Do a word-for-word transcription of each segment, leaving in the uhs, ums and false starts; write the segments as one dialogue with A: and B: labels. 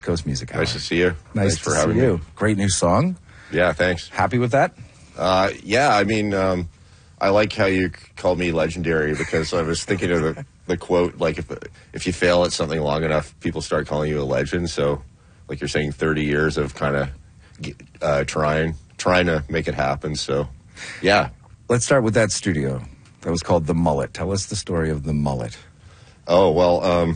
A: Coast Music Hour.
B: Nice to see you.
A: Nice
B: Thanks
A: to
B: for
A: see
B: having
A: you.
B: me.
A: Great new song.
B: Yeah, thanks.
A: Happy with that?
B: Uh, yeah, I mean, um, I like how you called me legendary because I was thinking of the, the quote, like, if if you fail at something long enough, people start calling you a legend. So, like you're saying, thirty years of kind of uh, trying, trying to make it happen. So, yeah.
A: Let's start with that studio. That was called The Mullet. Tell us the story of The Mullet.
B: Oh, well, um,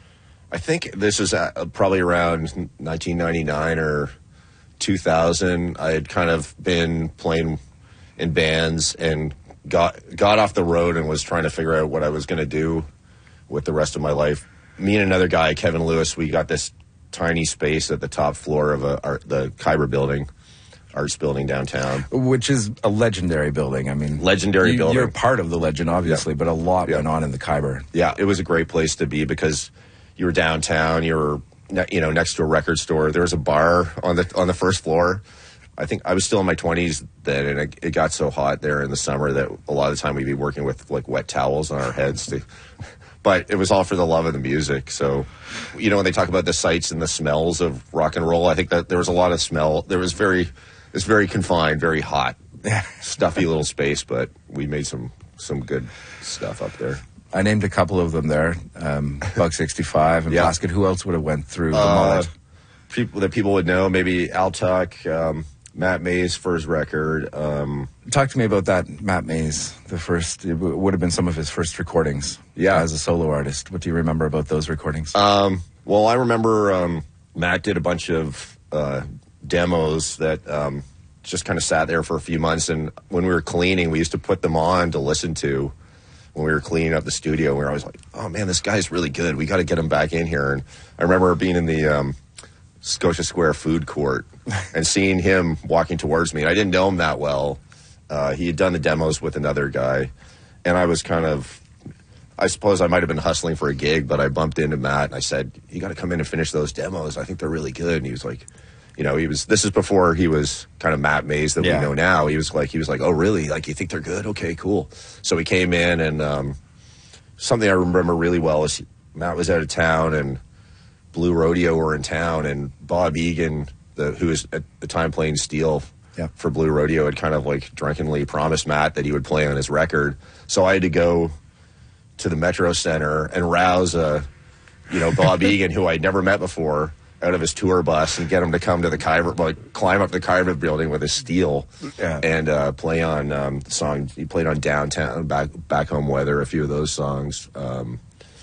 B: I think this is uh, probably around nineteen ninety-nine or two thousand. I had kind of been playing in bands and got got off the road and was trying to figure out what I was going to do with the rest of my life. Me and another guy, Kevin Lewis, we got this tiny space at the top floor of a, art, the Khyber building, arts building downtown.
A: Which is a legendary building. I mean,
B: legendary
A: you,
B: building.
A: You're part of the legend, obviously,
B: yeah.
A: but a lot
B: yeah.
A: went on in the Khyber.
B: Yeah, it was a great place to be because you were downtown, you were ne- you know next to a record store. There was a bar on the on the first floor. I think I was still in my twenties then, and it, it got so hot there in the summer that a lot of the time we'd be working with like wet towels on our heads. To, but it was all for the love of the music. So, you know, when they talk about the sights and the smells of rock and roll, I think that there was a lot of smell. There was very, it's very confined, very hot, stuffy little space. But we made some some good stuff up there.
A: I named a couple of them there, um, Buck sixty-five and
B: yeah.
A: Basket. Who else would have went through The
B: uh,
A: Mullet?
B: People that people would know, maybe Al Tuck, um, Matt Mays' first record. Um,
A: Talk to me about that, Matt Mays. The first, it w- would have been some of his first recordings.
B: Yeah,
A: as a solo artist. What do you remember about those recordings?
B: Um, well, I remember um, Matt did a bunch of uh, demos that um, just kind of sat there for a few months, and when we were cleaning, we used to put them on to listen to. When we were cleaning up the studio, we were always like, "Oh man, this guy's really good. We got to get him back in here." And I remember being in the um, Scotia Square food court and seeing him walking towards me. And I didn't know him that well. Uh, he had done the demos with another guy, and I was kind of, I suppose I might have been hustling for a gig, but I bumped into Matt and I said, "You got to come in and finish those demos. I think they're really good." And he was like, you know, he was, this is before he was kind of Matt Mays that
A: yeah.
B: we know now. He was like, he was like, "Oh, really? Like, you think they're good? Okay, cool." So he came in, and um, something I remember really well is Matt was out of town and Blue Rodeo were in town, and Bob Egan, the, who was at the time playing steel
A: yeah.
B: for Blue Rodeo, had kind of like drunkenly promised Matt that he would play on his record. So I had to go to the Metro Center and rouse, uh, you know, Bob Egan, who I'd never met before, out of his tour bus and get him to come to the Khyber, like climb up the Khyber building with his steel
A: yeah.
B: and uh, play on um, the song. He played on Downtown, Back Back Home Weather, a few of those songs. Um,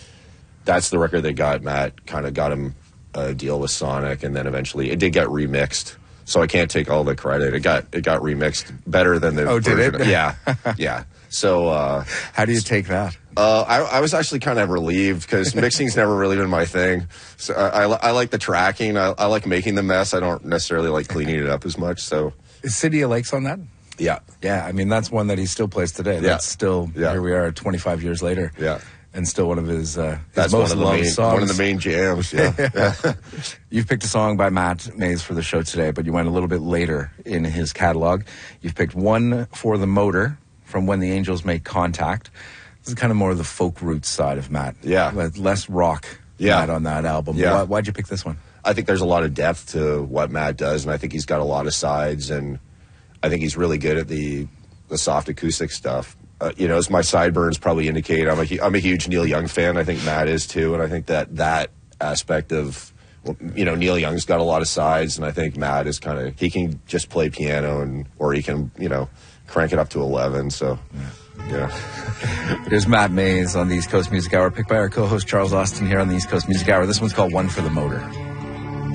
B: that's the record that got Matt, kind of got him a deal with Sonic, and then eventually it did get remixed. So I can't take all the credit. It got it got remixed better than the
A: oh,
B: version.
A: did it?
B: Yeah, yeah. So uh,
A: how do you take that?
B: Uh, I, I was actually kind of relieved because mixing's never really been my thing. So I, I, I like the tracking. I, I like making the mess. I don't necessarily like cleaning it up as much. So
A: is City of Lakes on that?
B: Yeah,
A: yeah. I mean, that's one that he still plays today.
B: Yeah.
A: That's still
B: yeah.
A: here we are, twenty-five years later.
B: Yeah.
A: And still one of his, uh, his
B: That's
A: most
B: one of the
A: loved
B: main,
A: songs.
B: One of the main jams, yeah. yeah.
A: You've picked a song by Matt Mays for the show today, but you went a little bit later in his catalog. You've picked One for the Motor from When the Angels Make Contact. This is kind of more of the folk roots side of Matt.
B: Yeah.
A: Less rock
B: yeah.
A: Matt on that album.
B: Yeah.
A: Why, why'd you pick this one?
B: I think there's a lot of depth to what Matt does, and I think he's got a lot of sides, and I think he's really good at the, the soft acoustic stuff. Uh, you know, as my sideburns probably indicate, I'm a, I'm a huge Neil Young fan. I think Matt is too, and I think that that aspect of, well, you know, Neil Young's got a lot of sides, and I think Matt is kind of, he can just play piano, and or he can, you know, crank it up to eleven, so, yeah. yeah.
A: Here's Matt Mays on the East Coast Music Hour, picked by our co-host Charles Austin here on the East Coast Music Hour. This one's called One for the Motor.